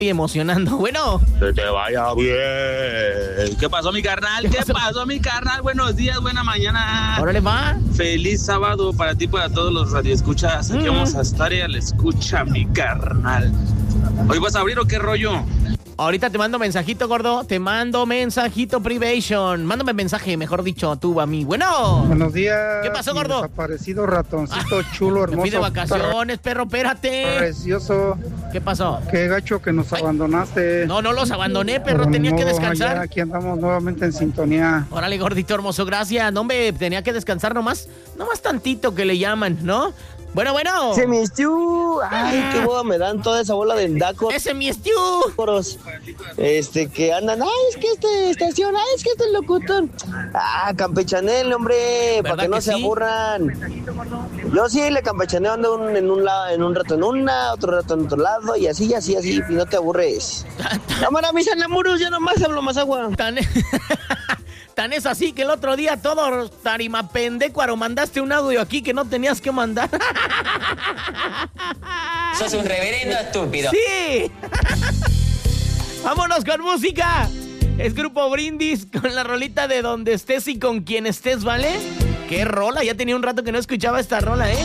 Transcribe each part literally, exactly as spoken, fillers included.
emocionando. Bueno. Que te vaya bien. ¿Qué pasó, mi carnal? ¿Qué, ¿Qué pasó, mi carnal? Buenos días, buena mañana. Órale, va. Feliz sábado para ti, para todos los radioescuchas. Aquí mm. vamos a estar y al escucha, mi carnal. ¿Hoy vas a abrir o qué rollo? Ahorita te mando mensajito, gordo. Te mando mensajito privation. Mándame mensaje, mejor dicho, tú a mí. Bueno. Buenos días. ¿Qué pasó, gordo? Desaparecido ratoncito ah, chulo, hermoso. Me fui de vacaciones, perro, espérate. Precioso. ¿Qué pasó? Qué gacho que nos Ay. abandonaste. No, no los abandoné, perro. Pero tenía no, que descansar. Ya, aquí andamos nuevamente en sintonía. Órale, gordito hermoso, gracias. No, hombre, tenía que descansar nomás. Nomás tantito que le llaman, ¿no? Bueno, bueno. Ese mi Stu. Ay, qué boda me dan toda esa bola del daco. Ese mi Stu. Este, que andan. Ay, es que este estación. Ay, es que este locutor. Ah, campechanel, hombre. Para que no que se sí? aburran. Yo sí le campechaneo, ando un, en un lado, en un rato en una, otro rato en otro lado. Y así, así, así. Y no te aburres. Cámara, mis enamoros, ya nomás hablo más agua. Tan... Tan es así que el otro día todo tarima pendecuaro mandaste un audio aquí que no tenías que mandar. Sos un reverendo estúpido. Sí. Vámonos con música. Es Grupo Brindis con la rolita de Donde Estés y Con Quien Estés, ¿vale? Qué rola, ya tenía un rato que no escuchaba esta rola, ¿eh?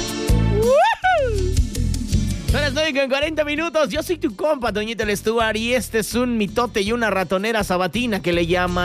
Son las nueve con cuarenta minutos. Yo soy tu compa, Toñito el Stuart, y este es un mitote y una ratonera sabatina que le llama